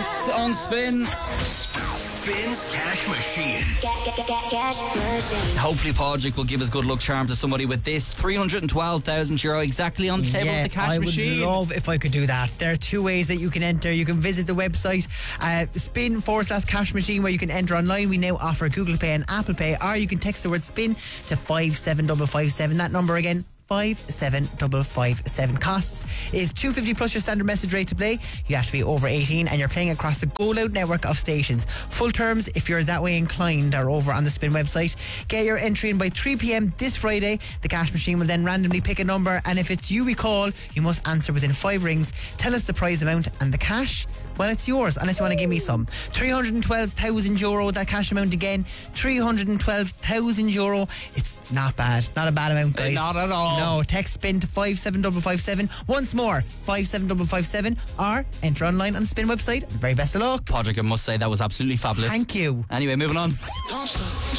Next on Spin. Spin's Cash Machine. Cash machine. Hopefully Padraig will give his good luck charm to somebody with this. €312,000 exactly on the table of the cash machine. I would love if I could do that. There are two ways that you can enter. You can visit the website spin/cash machine, where you can enter online. We now offer Google Pay and Apple Pay, or you can text the word spin to 57557. That number again, 57557. Costs is $2.50 plus your standard message rate to play. You have to be over 18 and you're playing across the Go Loud network of stations. Full terms, if you're that way inclined, are over on the Spin website. Get your entry in by 3 p.m. this Friday. The cash machine will then randomly pick a number, and if it's you we call, you must answer within 5 rings. Tell us the prize amount, and the cash, well, it's yours, unless you want to give me some. €312,000, that cash amount again. €312,000. It's not bad. Not a bad amount, guys. Not at all. No, text spin to 57557. Once more, 57557, or enter online on the Spin website. Very best of luck. Padraig, I must say that was absolutely fabulous. Thank you. Anyway, moving on.